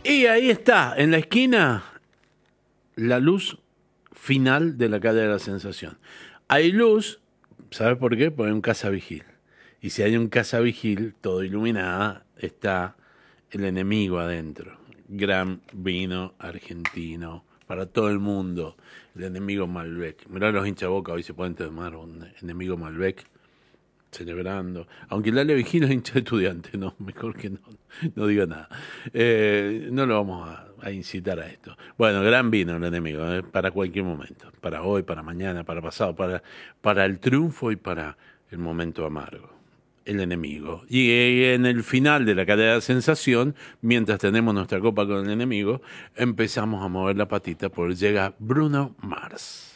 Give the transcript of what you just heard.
Y ahí está, en la esquina, la luz final de la calle de la Sensación. Hay luz, ¿sabes por qué? Porque hay un cazavigil. Y si hay un cazavigil, todo iluminada, está el enemigo adentro. Gran vino argentino para todo el mundo. El enemigo Malbec. Mirá, los hincha Boca hoy se pueden tomar un enemigo Malbec celebrando. Aunque Lale Vigino es hincha de estudiante, no, mejor que no diga nada. No lo vamos a incitar a esto. Bueno, gran vino el enemigo, para cualquier momento. Para hoy, para mañana, para pasado, para el triunfo y para el momento amargo. El enemigo. Y en el final de la cadena de sensación, mientras tenemos nuestra copa con el enemigo, empezamos a mover la patita porque llega Bruno Mars.